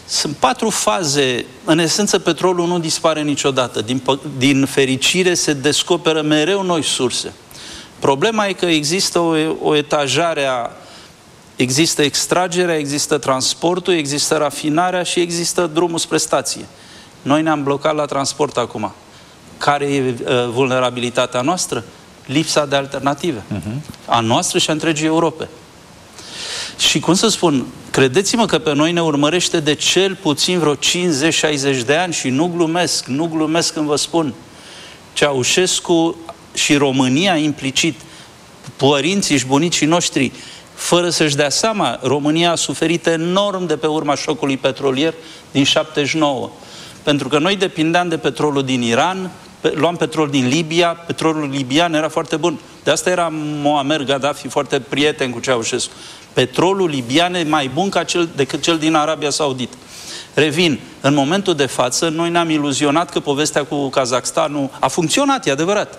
Sunt 4 faze. În esență, petrolul nu dispare niciodată. Din fericire se descoperă mereu noi surse. Problema e că există o etajare există extragerea, există transportul, există rafinarea și există drumul spre stație. Noi ne-am blocat la transport acum. Care e vulnerabilitatea noastră? Lipsa de alternative. A noastră și a întregii Europe. Și cum să spun, credeți-mă că pe noi ne urmărește de cel puțin vreo 50-60 de ani și nu glumesc când vă spun. Ceaușescu și România implicit, părinții și bunicii noștri, fără să-și dea seama, România a suferit enorm de pe urma șocului petrolier din 79. Pentru că noi depindeam de petrolul din Iran, luam petrol din Libia, petrolul libian era foarte bun. De asta era Muammar Gaddafi foarte prieten cu Ceaușescu. Petrolul libian e mai bun decât cel din Arabia Saudită. Revin, în momentul de față, noi ne-am iluzionat că povestea cu Kazakhstanul a funcționat, e adevărat.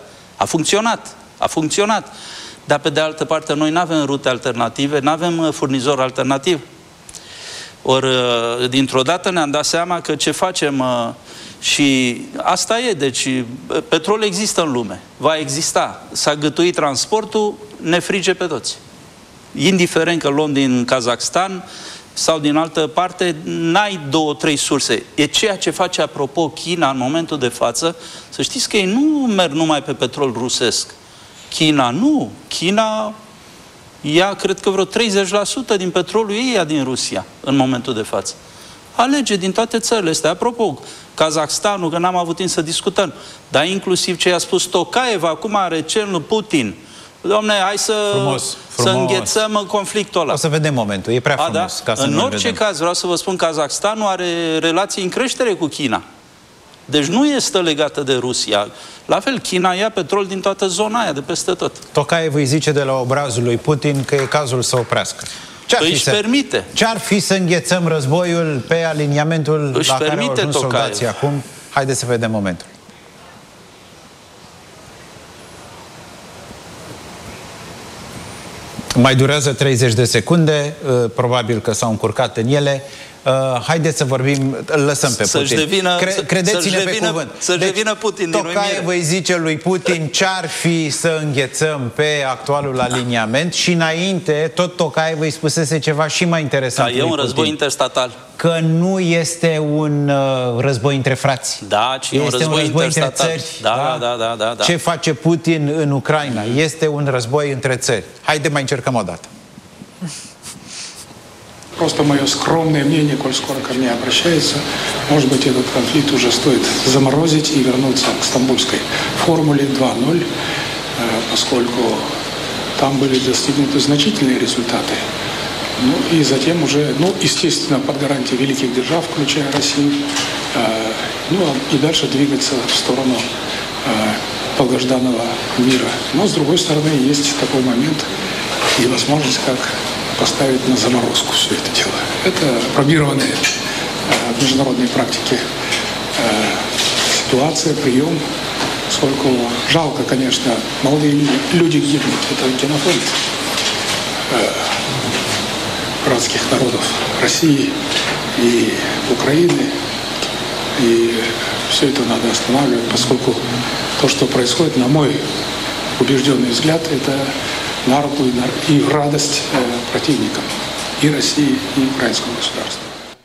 A funcționat. Dar pe de altă parte, noi nu avem rute alternative, nu avem furnizor alternativ. Ori, dintr-o dată ne-am dat seama că ce facem... Și asta e, deci petrol există în lume, va exista. S-a gătuit transportul, ne frige pe toți. Indiferent că luăm din Kazakhstan sau din altă parte, n-ai 2-3 surse. E ceea ce face, apropo, China în momentul de față. Să știți că ei nu merg numai pe petrol rusesc. China nu. China ia, cred că vreo 30% din petrolul ei ia din Rusia în momentul de față. Alege din toate țările astea. Apropo, Kazakhstanul, că n-am avut timp să discutăm, dar inclusiv ce a spus Tokayev, acum recent lui Putin. Dom'le, hai să înghețăm conflictul ăla. O să vedem momentul, e prea frumos. Da? În orice caz, vreau să vă spun, Kazakhstanul are relații în creștere cu China. Deci nu este legată de Rusia. La fel, China ia petrol din toată zona aia, de peste tot. Tokayev îi zice de la obrazul lui Putin că e cazul să oprească. Ce-ar fi să înghețăm războiul pe aliniamentul la care au ajuns soldații acum? Haideți să vedem momentul. Mai durează 30 de secunde, probabil că s-au încurcat în ele. Haideți să vorbim, lăsăm pe Putin. Credeți-ne pe cuvânt. Să-și devină Putin din Tokayev îi zice lui Putin ce-ar fi să înghețăm pe actualul aliniament și înainte, tot Tokayev îi spusese ceva și mai interesant. Da, e un război interstatal. Că nu este un război între frați. Da, ci este un război între țări. Da. Ce face Putin în Ucraina? Este un război între țări. Haide, mai încercăm o dată. Просто мое скромное мнение, коль скоро ко мне обращаются, может быть, этот конфликт уже стоит заморозить и вернуться к Стамбульской формуле 2.0, поскольку там были достигнуты значительные результаты. Ну и затем уже, естественно, под гарантией великих держав, включая Россию, и дальше двигаться в сторону долгожданного мира. Но, с другой стороны, есть такой момент и возможность, как поставить на заморозку все это дело. Это пробированная в международной практике ситуация, прием, поскольку жалко, конечно, молодые люди гибнут. Это генофонд братских народов России и Украины. И все это надо останавливать, поскольку то, что происходит, на мой убежденный взгляд, это на руку и в радость противникам и России, и украинского государства.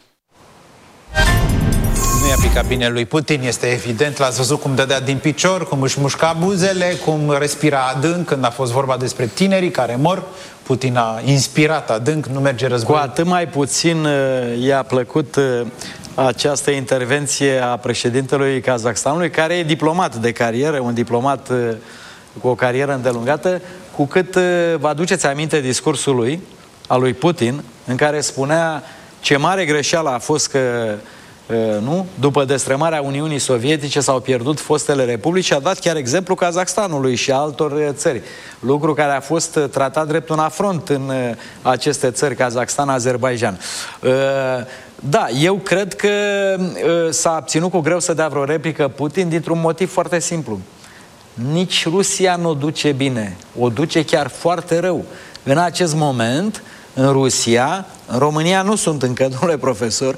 Nu i-a picat bine lui Putin, este evident. L-ați văzut cum dădea din picior, cum își mușca buzele, cum respira adânc când a fost vorba despre tinerii care mor. Putin a inspirat adânc, nu merge război. Cu atât mai puțin i-a plăcut această intervenție a președintelui Kazakhstanului, care e diplomat de carieră, un diplomat cu o carieră îndelungată, cu cât vă aduceți aminte discursul lui, al lui Putin, în care spunea ce mare greșeală a fost că după destrămarea Uniunii Sovietice s-au pierdut fostele republici și a dat chiar exemplu Kazakhstanului și altor țări. Lucru care a fost tratat drept un afront în aceste țări, Kazakhstan, Azerbaidjan. Da, eu cred că s-a abținut cu greu să dea vreo replică Putin dintr-un motiv foarte simplu. Nici Rusia nu o duce bine, o duce chiar foarte rău. În acest moment, în Rusia, în România nu sunt încă, domnule profesor,